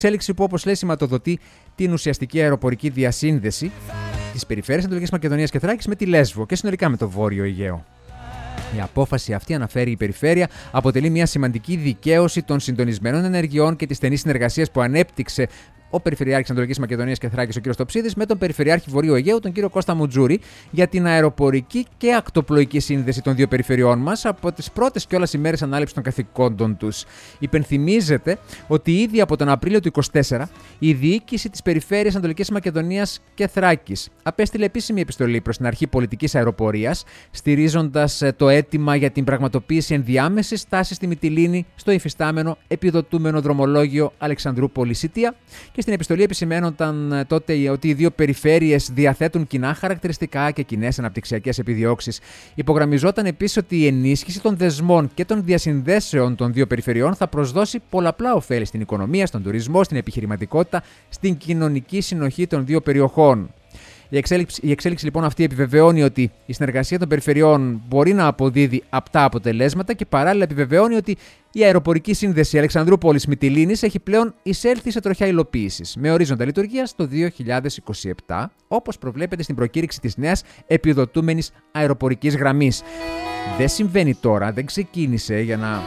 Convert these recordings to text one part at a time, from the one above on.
Εξέλιξη που, όπως λέει, σηματοδοτεί την ουσιαστική αεροπορική διασύνδεση της περιφέρειας Ανατολικής Μακεδονίας και Θράκης με τη Λέσβο και συνολικά με το Βόρειο Αιγαίο. Η απόφαση αυτή, αναφέρει η περιφέρεια, αποτελεί μια σημαντική δικαίωση των συντονισμένων ενεργειών και της στενής συνεργασίας που ανέπτυξε ο Περιφερειάρχης Ανατολικής Μακεδονίας και Θράκης, ο κ. Στοψίδης, με τον Περιφερειάρχη Βορείου Αιγαίου, τον κ. Κώστα Μουτζούρη, για την αεροπορική και ακτοπλοϊκή σύνδεση των δύο περιφερειών μας από τις πρώτες κιόλας ημέρες ανάληψης των καθηκόντων τους. Υπενθυμίζεται ότι ήδη από τον Απρίλιο του 2024 η διοίκηση της Περιφέρειας Ανατολικής Μακεδονίας και Θράκης απέστειλε επίσημη επιστολή προς την Αρχή Πολιτικής Αεροπορίας, στηρίζοντας το αίτημα για την πραγματοποίηση ενδιάμεσης στάσης στη Μυτιλήνη στο υφιστάμενο επιδοτούμενο δρομολόγιο Αλεξανδρούπολη-Σιτία. Και στην επιστολή επισημαίνονταν τότε ότι οι δύο περιφέρειες διαθέτουν κοινά χαρακτηριστικά και κοινές αναπτυξιακές επιδιώξεις. Υπογραμμιζόταν επίσης ότι η ενίσχυση των δεσμών και των διασυνδέσεων των δύο περιφερειών θα προσδώσει πολλαπλά ωφέλη στην οικονομία, στον τουρισμό, στην επιχειρηματικότητα, στην κοινωνική συνοχή των δύο περιοχών. Η εξέλιξη λοιπόν αυτή επιβεβαιώνει ότι η συνεργασία των περιφερειών μπορεί να αποδίδει απτά αποτελέσματα και παράλληλα επιβεβαιώνει ότι η αεροπορική σύνδεση Αλεξανδρούπολης-Μυτιλήνης έχει πλέον εισέλθει σε τροχιά υλοποίησης, με ορίζοντα λειτουργίας το 2027, όπως προβλέπεται στην προκήρυξη της νέας επιδοτούμενης αεροπορικής γραμμής. Δεν συμβαίνει τώρα, δεν ξεκίνησε για να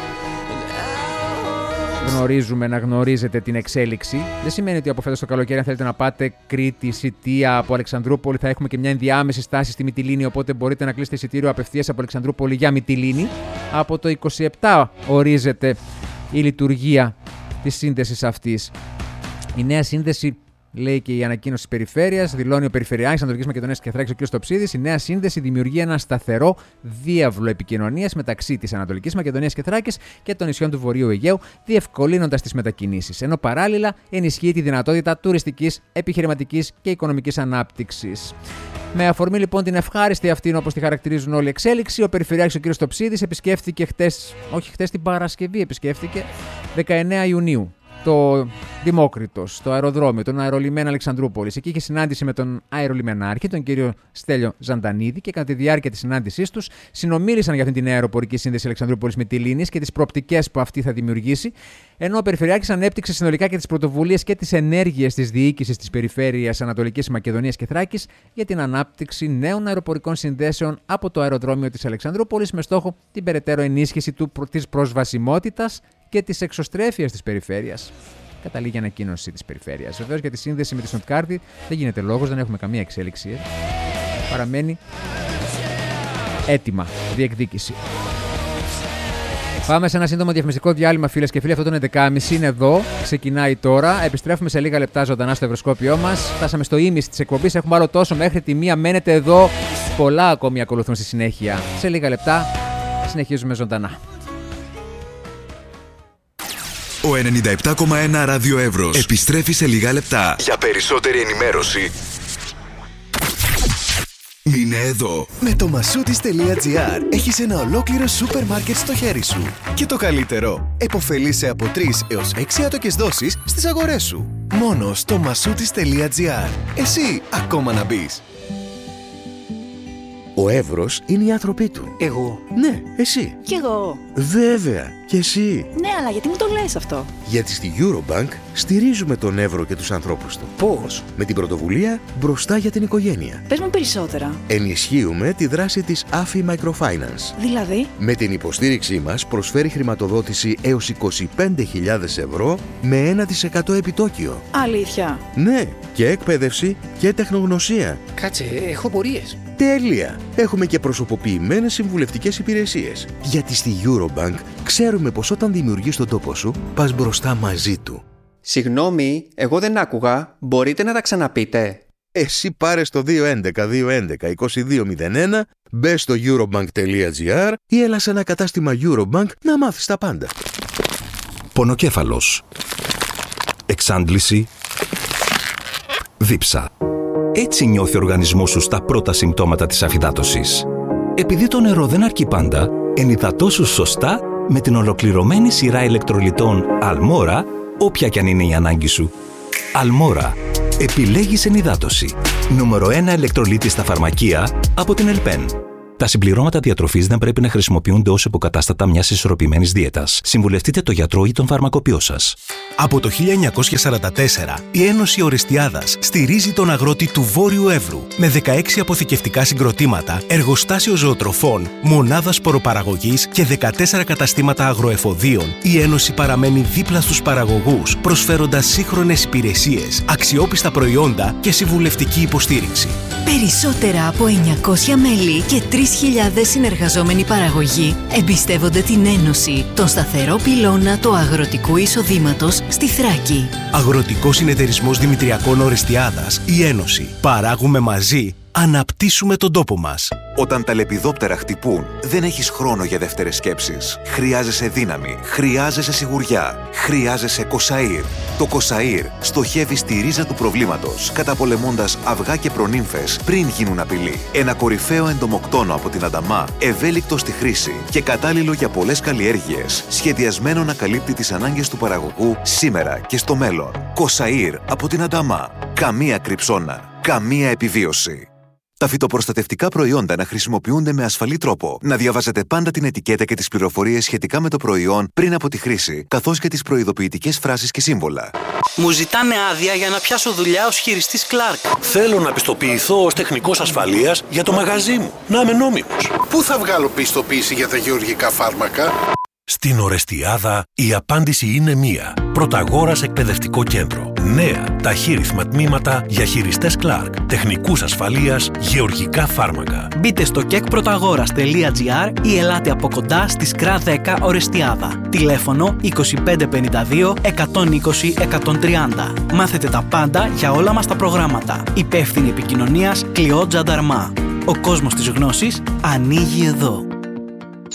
να γνωρίζετε την εξέλιξη. Δεν σημαίνει ότι από φέτος το καλοκαίρι, αν θέλετε να πάτε Κρήτη, Σιτία, από Αλεξανδρούπολη, θα έχουμε και μια ενδιάμεση στάση στη Μυτιλήνη. Οπότε μπορείτε να κλείσετε εισιτήριο απευθείας από Αλεξανδρούπολη για Μυτιλήνη. Από το 27 ορίζεται η λειτουργία της σύνδεσης αυτής. Η νέα σύνδεση, λέει και η ανακοίνωση της περιφέρειας, δηλώνει ο Περιφερειάρχης Ανατολικής Μακεδονίας και Θράκης, ο κ. Στοψίδης, η νέα σύνδεση δημιουργεί ένα σταθερό διάβλο επικοινωνίας μεταξύ της Ανατολικής Μακεδονίας και Θράκης και των νησιών του Βορείου Αιγαίου, διευκολύνοντας τις μετακινήσεις. Ενώ παράλληλα ενισχύει τη δυνατότητα τουριστικής, επιχειρηματικής και οικονομικής ανάπτυξης. Με αφορμή λοιπόν την ευχάριστη αυτήν, όπως τη χαρακτηρίζουν όλοι, εξέλιξη, ο Περιφερειάρχης ο κ. Στοψίδης επισκέφθηκε την Παρασκευή, επισκέφθηκε 19 Ιουνίου. Το Δημόκριτος, το αεροδρόμιο, τον αερολιμένα Αλεξανδρούπολης. Εκεί είχε συνάντηση με τον αερολιμενάρχη, τον κύριο Στέλιο Ζαντανίδη, και κατά τη διάρκεια της συνάντησής τους συνομίλησαν για αυτή την νέα αεροπορική σύνδεση Αλεξανδρούπολης-Μυτιλήνης και τις προοπτικές που αυτή θα δημιουργήσει. Ενώ ο Περιφερειάρχης ανέπτυξε συνολικά και τις πρωτοβουλίες και τις ενέργειες της διοίκησης της Περιφέρειας Ανατολικής Μακεδονίας και Θράκης για την ανάπτυξη νέων αεροπορικών συνδέσεων από το αεροδρόμιο της Αλεξανδρούπολης με στόχο την περαιτέρω ενίσχυση της προσβασιμότητας και της εξωστρέφειας της περιφέρειας. Καταλήγει ανακοίνωση της περιφέρειας. Βεβαίως για τη σύνδεση με τη Στουτγκάρδη δεν γίνεται λόγος, δεν έχουμε καμία εξέλιξη. Παραμένει έτοιμα, διεκδίκηση. Πάμε σε ένα σύντομο διαφημιστικό διάλειμμα, φίλες και φίλοι. Αυτό το 11.30 είναι εδώ, ξεκινάει τώρα. Επιστρέφουμε σε λίγα λεπτά ζωντανά στο ευρωσκόπιό μας. Φτάσαμε στο ίμιση της εκπομπής. Έχουμε άλλο τόσο μέχρι τη 1. Μένετε εδώ. Πολλά ακόμη ακολουθούν στη συνέχεια. Σε λίγα λεπτά συνεχίζουμε ζωντανά. Ο 97,1 Ράδιο Εύρος επιστρέφει σε λίγα λεπτά. Για περισσότερη ενημέρωση μείνε εδώ. Με το Masoutis.gr έχεις ένα ολόκληρο σούπερ μάρκετ στο χέρι σου. Και το καλύτερο, επωφελείσαι από 3 έως 6 άτοκες δόσεις στις αγορές σου. Μόνο στο Masoutis.gr. Εσύ ακόμα να μπεις. Ο Εύρος είναι οι άνθρωποι του. Εγώ. Ναι, εσύ. Κι εγώ. Βέβαια, και εσύ. Ναι, αλλά γιατί μου το λες αυτό? Γιατί στη Eurobank στηρίζουμε τον Εύρο και τους ανθρώπους του. Πώς? Με την πρωτοβουλία Μπροστά για την Οικογένεια. Πες μου περισσότερα. Ενισχύουμε τη δράση της AFI Microfinance. Δηλαδή? Με την υποστήριξή μας προσφέρει χρηματοδότηση έως 25.000 ευρώ με 1% επιτόκιο. Αλήθεια? Ναι, και εκπαίδευση και τεχνογνωσία. Κάτσε, έχω πορείες. Τέλεια! Έχουμε και προσωποποιημένες συμβουλευτικές υπηρεσίες. Γιατί στη Eurobank ξέρουμε πως όταν δημιουργείς τον τόπο σου, πας μπροστά μαζί του. Συγγνώμη, εγώ δεν άκουγα. Μπορείτε να τα ξαναπείτε? Εσύ πάρε στο 211-211-2201, μπες στο eurobank.gr ή έλα σε ένα κατάστημα Eurobank να μάθεις τα πάντα. Πονοκέφαλος. Εξάντληση. Δίψα. Έτσι νιώθει ο οργανισμός σου στα πρώτα συμπτώματα της αφυδάτωσης. Επειδή το νερό δεν αρκεί πάντα, ενυδατώσου σωστά με την ολοκληρωμένη σειρά ηλεκτρολιτών Αλμόρα, όποια κι αν είναι η ανάγκη σου. Αλμόρα. Επιλέγεις ενυδάτωση. Νούμερο 1 ηλεκτρολίτη στα φαρμακεία από την Ελπέν. Τα συμπληρώματα διατροφής δεν πρέπει να χρησιμοποιούνται ως υποκατάστατα μιας ισορροπημένης δίαιτας. Συμβουλευτείτε τον γιατρό ή τον φαρμακοποιό σας. Από το 1944, η Ένωση Ορεστιάδας στηρίζει τον αγρότη του Βόρειου Εύρου με 16 αποθηκευτικά συγκροτήματα, εργοστάσιο ζωοτροφών, μονάδα σποροπαραγωγής και 14 καταστήματα αγροεφοδίων. Η Ένωση παραμένει δίπλα στους παραγωγούς, προσφέροντας σύγχρονες υπηρεσίες, αξιόπιστα προϊόντα και συμβουλευτική υποστήριξη. Περισσότερα από 900 μέλη και 3.000 συνεργαζόμενοι παραγωγοί εμπιστεύονται την Ένωση, τον σταθερό πυλώνα του αγροτικού εισοδήματος στη Θράκη. Αγροτικός Συνεταιρισμός Δημητριακών Ορεστιάδας, η Ένωση. Παράγουμε μαζί, αναπτύσσουμε τον τόπο μας. Όταν τα λεπιδόπτερα χτυπούν, δεν έχεις χρόνο για δεύτερες σκέψεις. Χρειάζεσαι δύναμη, χρειάζεσαι σιγουριά, χρειάζεσαι Κοσαΐρ. Το Κοσαΐρ στοχεύει στη ρίζα του προβλήματος, καταπολεμώντας αυγά και προνύμφες πριν γίνουν απειλή. Ένα κορυφαίο εντομοκτόνο από την Ανταμά, ευέλικτο στη χρήση και κατάλληλο για πολλές καλλιέργειες, σχεδιασμένο να καλύπτει τις ανάγκες του παραγωγού σήμερα και στο μέλλον. Κοσαΐρ από την Ανταμά. Καμία κρυψώνα, καμία επιβίωση. Τα φυτοπροστατευτικά προϊόντα να χρησιμοποιούνται με ασφαλή τρόπο. Να διαβάζετε πάντα την ετικέτα και τις πληροφορίες σχετικά με το προϊόν πριν από τη χρήση, καθώς και τις προειδοποιητικές φράσεις και σύμβολα. Μου ζητάνε άδεια για να πιάσω δουλειά ως χειριστής Clark. Θέλω να πιστοποιηθώ ως τεχνικός ασφαλείας για το μαγαζί μου. Να είμαι νόμιμος. Πού θα βγάλω πιστοποίηση για τα γεωργικά φάρμακα? Στην Ορεστιάδα η απάντηση είναι μία. Πρωταγόρας Εκπαιδευτικό Κέντρο. Νέα ταχύρυθμα τμήματα για χειριστές Clark, τεχνικούς ασφαλείας, γεωργικά φάρμακα. Μπείτε στο kekprotagora.gr ή ελάτε από κοντά στη ΣΚΡΑ 10 Ορεστιάδα. Τηλέφωνο 2552 120 130. Μάθετε τα πάντα για όλα μας τα προγράμματα. Υπεύθυνη επικοινωνίας Κλειό Τζανταρμά. Ο κόσμος της γνώσης ανοίγει εδώ.